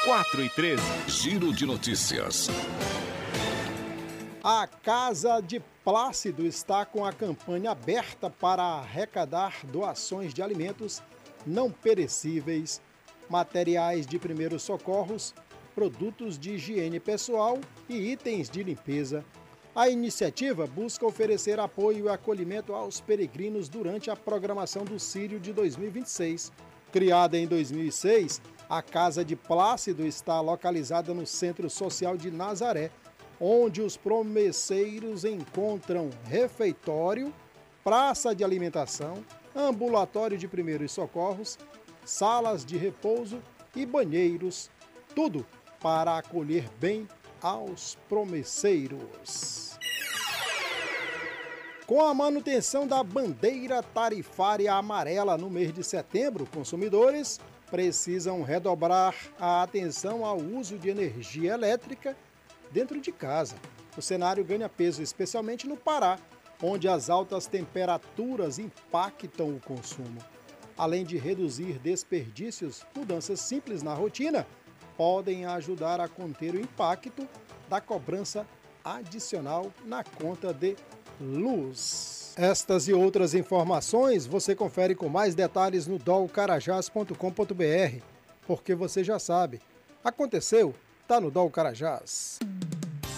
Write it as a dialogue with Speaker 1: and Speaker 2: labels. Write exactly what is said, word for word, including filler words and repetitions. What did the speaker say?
Speaker 1: quatro e treze. Giro de notícias.
Speaker 2: A Casa de Plácido está com a campanha aberta para arrecadar doações de alimentos não perecíveis, materiais de primeiros socorros, produtos de higiene pessoal e itens de limpeza. A iniciativa busca oferecer apoio e acolhimento aos peregrinos durante a programação do Círio de dois mil e vinte e seis. Criada em dois mil e seis, a Casa de Plácido está localizada no Centro Social de Nazaré, onde os promesseiros encontram refeitório, praça de alimentação, ambulatório de primeiros socorros, salas de repouso e banheiros, tudo para acolher bem aos promesseiros. Com a manutenção da bandeira tarifária amarela no mês de setembro, consumidores precisam redobrar a atenção ao uso de energia elétrica dentro de casa. O cenário ganha peso especialmente no Pará, onde as altas temperaturas impactam o consumo. Além de reduzir desperdícios, mudanças simples na rotina podem ajudar a conter o impacto da cobrança adicional na conta de luz. Estas e outras informações você confere com mais detalhes no dol carajás ponto com ponto br, porque você já sabe, aconteceu, tá no Dol Carajás.